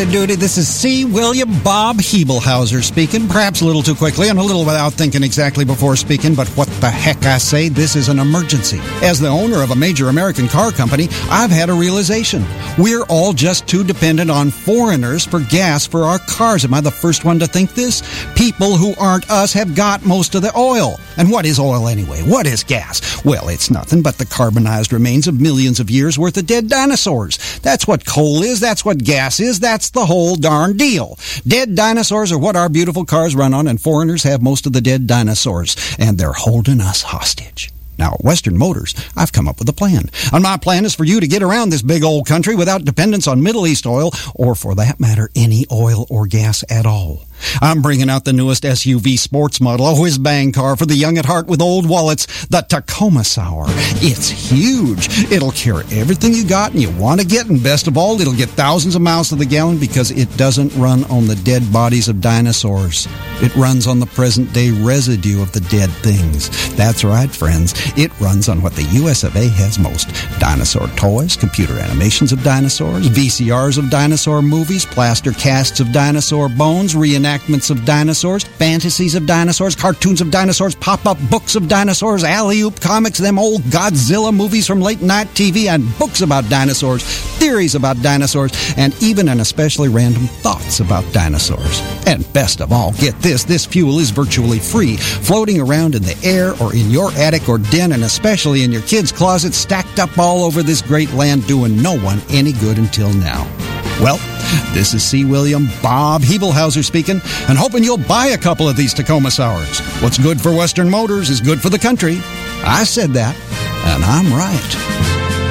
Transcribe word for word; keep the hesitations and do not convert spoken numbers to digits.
Duty, this is C. William Bob Hebelhauser speaking, perhaps a little too quickly and a little without thinking exactly before speaking, but what the heck I say, this is an emergency. As the owner of a major American car company, I've had a realization. We're all just too dependent on foreigners for gas for our cars. Am I the first one to think this? People who aren't us have got most of the oil. And what is oil anyway? What is gas? Well, it's nothing but the carbonized remains of millions of years worth of dead dinosaurs. That's what coal is, that's what gas is, that's the whole darn deal. Dead dinosaurs are what our beautiful cars run on, and foreigners have most of the dead dinosaurs, and they're holding us hostage. Now, at Western Motors, I've come up with a plan. And my plan is for you to get around this big old country without dependence on Middle East oil, or for that matter, any oil or gas at all. I'm bringing out the newest S U V sports model, a whiz-bang car for the young at heart with old wallets, the Tacoma Sour. It's huge. It'll carry everything you got and you want to get, and best of all, it'll get thousands of miles to the gallon because it doesn't run on the dead bodies of dinosaurs. It runs on the present-day residue of the dead things. That's right, friends. It runs on what the U S of A has most. Dinosaur toys, computer animations of dinosaurs, V C Rs of dinosaur movies, plaster casts of dinosaur bones, reenactments of dinosaurs, fantasies of dinosaurs, cartoons of dinosaurs, pop-up books of dinosaurs, alley-oop comics, them old Godzilla movies from late-night T V, and books about dinosaurs, theories about dinosaurs, and even and especially random thoughts about dinosaurs. And best of all, get this, this fuel is virtually free, floating around in the air or in your attic or den, and especially in your kids' closet, stacked up all over this great land, doing no one any good until now. Well, this is C. William Bob Hebelhauser speaking, and hoping you'll buy a couple of these Tacoma Sours. What's good for Western Motors is good for the country. I said that, and I'm right.